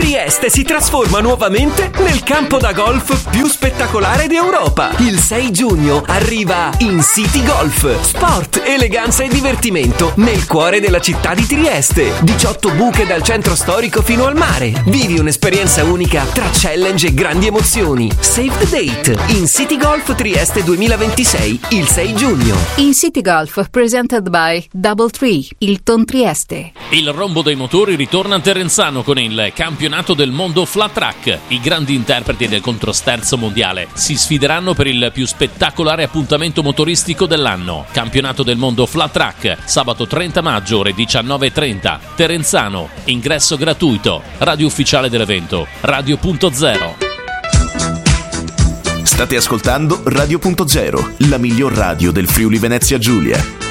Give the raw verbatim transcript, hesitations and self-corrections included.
Trieste si trasforma nuovamente nel campo da golf più spettacolare d'Europa. Il sei giugno arriva InCity Golf. Sport, eleganza e divertimento nel cuore della città di Trieste. diciotto buche dal centro storico fino al mare. Vivi un'esperienza unica tra challenge e grandi emozioni. Save the date. InCity Golf Trieste duemilaventisei, il sei giugno. InCity Golf, presented by Double Tree, Hilton Trieste. Il rombo dei motori ritorna a Terenzano con il campionato del mondo Flat Track. I grandi interpreti del controsterzo mondiale si sfideranno per il più spettacolare appuntamento motoristico dell'anno. Campionato del mondo Flat Track, sabato trenta maggio ore diciannove e trenta. Terenzano, ingresso gratuito. Radio ufficiale dell'evento, Radio Punto Zero. State ascoltando Radio Punto Zero, la miglior radio del Friuli Venezia Giulia.